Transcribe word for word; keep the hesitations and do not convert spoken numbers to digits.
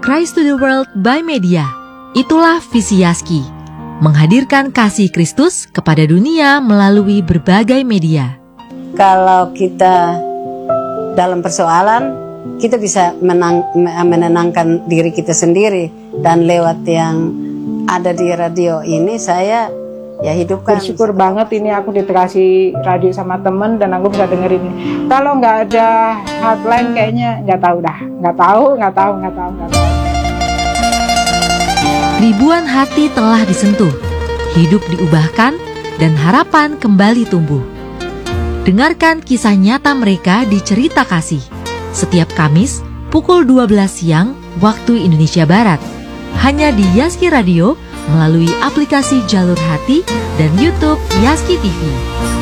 Christ to the world by media. Itulah visi Yaski, menghadirkan kasih Kristus kepada dunia melalui berbagai media. Kalau kita dalam persoalan, kita bisa menang, menenangkan diri kita sendiri. Dan lewat yang ada di radio ini, saya ya hidupkan. Bersyukur banget ini aku dikasih radio sama temen dan aku bisa dengerin. Kalau nggak ada hotline kayaknya nggak tahu dah, nggak tahu, nggak tahu, nggak tahu, nggak tahu. Ribuan hati telah disentuh, hidup diubahkan, dan harapan kembali tumbuh. Dengarkan kisah nyata mereka di Cerita Kasih setiap Kamis pukul dua belas siang waktu Indonesia Barat, hanya di Yaski Radio melalui aplikasi Jalur Hati dan YouTube Yaski T V.